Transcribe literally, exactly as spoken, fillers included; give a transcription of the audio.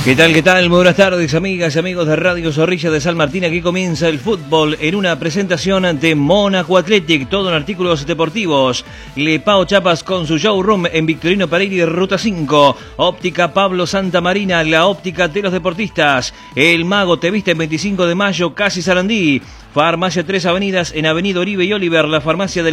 ¿Qué tal, qué tal? Muy buenas tardes, amigas y amigos de Radio Zorrilla de San Martín. Aquí comienza el fútbol en una presentación de Mónaco Athletic, todo en artículos deportivos. Lepao Chapas con su showroom en Victorino Pereira, Ruta cinco. Óptica Pablo Santamarina, la óptica de los deportistas. El Mago te viste en veinticinco de mayo, casi Sarandí. Farmacia Tres Avenidas en Avenida Oribe y Oliver, la farmacia del